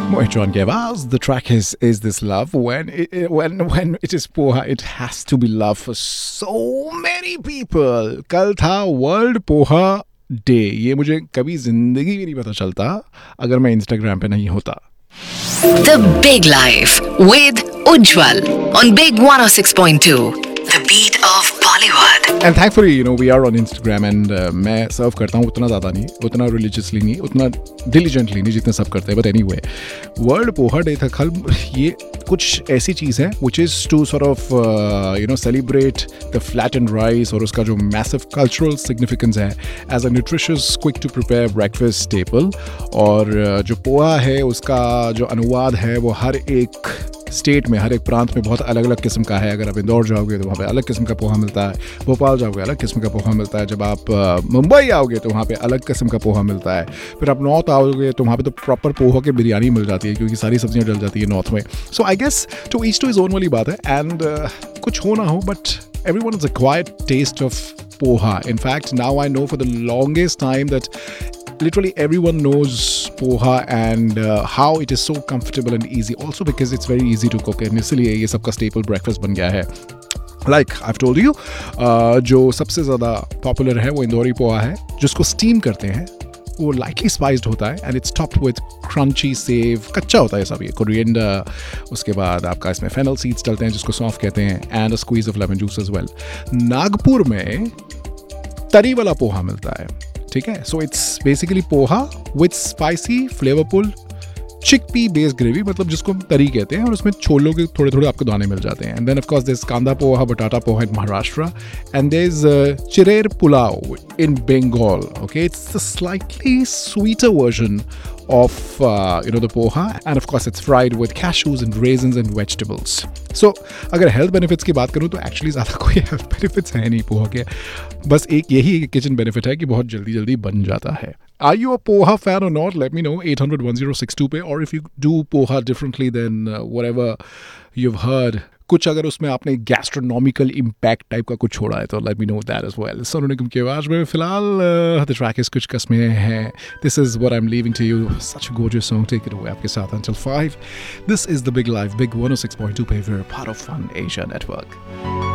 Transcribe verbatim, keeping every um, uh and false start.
Mohit gave us the track is is this love when it, it- when when it is poha it has to be love for so many people. कल था world poha day. ये मुझे कभी जिंदगी में नहीं पता चलता अगर मैं इंस्टाग्राम पे नहीं होता. The Big Life with Ujjwal on Big one oh six point two. The beat of Bollywood. And thankfully, you know, we are on Instagram and uh, मैं सर्व करता हूँ उतना ज़्यादा नहीं, उतना religiously नहीं, उतना diligently नहीं जितना सब करते हैं. But anyway, World Poha Day था कल. ये कुछ ऐसी चीज़ है which is to sort of uh, you know celebrate the flattened rice और उसका जो massive cultural significance है as a nutritious, quick to prepare breakfast staple. और uh, जो पोहा है उसका जो अनुवाद है वो हर एक स्टेट में, हर एक प्रांत में बहुत अलग अलग किस्म का है. अगर आप इंदौर जाओगे तो वहाँ पे अलग किस्म का पोहा मिलता है, भोपाल जाओगे अलग किस्म का पोहा मिलता है, जब आप uh, मुंबई आओगे तो वहाँ पे अलग किस्म का पोहा मिलता है, फिर आप नॉर्थ आओगे तो वहाँ पे तो प्रॉपर पोहा की बिरयानी मिल जाती है क्योंकि सारी सब्जियाँ डल जाती है नॉर्थ में. सो I guess two each two is own वाली बात है. एंड uh, कुछ हो ना हो but everyone has acquired taste of poha. In fact, now I know for the longest time that literally everyone knows poha and uh, how it is so comfortable and easy. Also because it's very easy to cook and इसलिए ये सबका staple breakfast बन गया है. Like I've told you, uh, जो सबसे ज़्यादा popular है वो इंदौरी पोहा है, जिसको steam करते हैं. वो lightly spiced होता है and it's topped with crunchy save. कच्चा होता है सब ये. Coriander, उसके बाद आपका इसमें fennel seeds डलते हैं जिसको सौंफ कहते हैं, and a squeeze of lemon juice as well. Nagpur में तरी वाला पोहा मिलता है. ठीक है, so it's basically poha with spicy flavourful chickpea based gravy, मतलब जिसको हम तरी कहते हैं, और उसमें छोलों के थोड़े थोड़े आपको दाने मिल जाते हैं. And then of course there is कांदा पोहा, बटाटा पोहा इन Maharashtra, and there is चिरेर pulao in Bengal. Okay, it's a slightly sweater version of uh, you know the poha, and of course it's fried with cashews and raisins and vegetables. So अगर health benefits की बात करूँ तो actually ज़्यादा कोई health benefits है नहीं पोहा के. बस एक यही kitchen benefit है कि बहुत जल्दी जल्दी बन जाता है. Are you a poha fan or not? Let me know eight hundred one oh six two पे. Or if you do poha differently than uh, whatever you've heard, कुछ अगर उसमें आपने गैस्ट्रोनॉमिकल इम्पैक्ट टाइप का कुछ छोड़ा है तो let me know that as well. Sonu Nigam की आवाज में फिलहाल द ट्रैक इज कुछ कस्में हैं. This is what I am leaving to you. Such a gorgeous song. Take it away आपके साथ until five. This is the big life, big one oh six point two पे, part of fun Asia network.